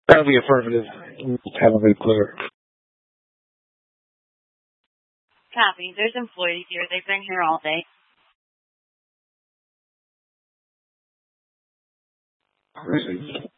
That'll be affirmative. Haven't been clear. Copy. There's employees here. They've been here all day. Crazy.